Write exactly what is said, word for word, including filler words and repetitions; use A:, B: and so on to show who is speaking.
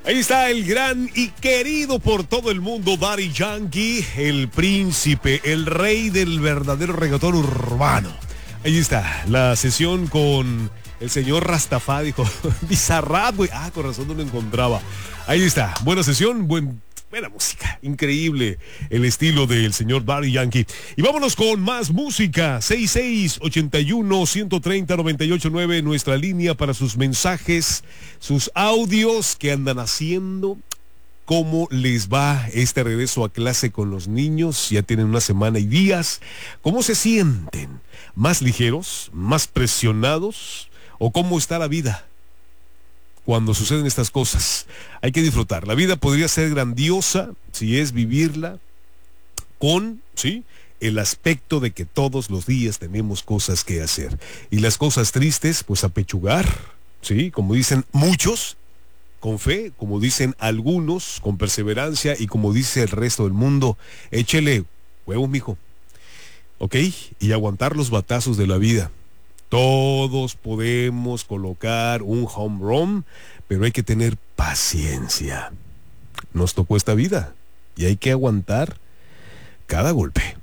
A: Ahí está el gran y querido por todo el mundo Daddy Yankee, el príncipe, el rey del verdadero reggaetón urbano. Ahí está la sesión con el señor Rastafá, dijo Bizarrap, güey. Ah, con razón no lo encontraba. Ahí está, buena sesión, buen, buena música, increíble el estilo del señor Daddy Yankee. Y vámonos con más música. seis seis ocho uno, uno tres cero, nueve ocho nueve, nuestra línea para sus mensajes, sus audios, que andan haciendo, cómo les va este regreso a clase con los niños, ya tienen una semana y días, cómo se sienten, más ligeros, más presionados, o cómo está la vida cuando suceden estas cosas. Hay que disfrutar. La vida podría ser grandiosa si es vivirla con, ¿sí?, el aspecto de que todos los días tenemos cosas que hacer. Y las cosas tristes, pues apechugar, ¿sí? Como dicen muchos, con fe, como dicen algunos, con perseverancia, y como dice el resto del mundo, échele huevos, mijo. ¿Ok? Y aguantar los batazos de la vida. Todos podemos colocar un home run, pero hay que tener paciencia. Nos tocó esta vida y hay que aguantar cada golpe.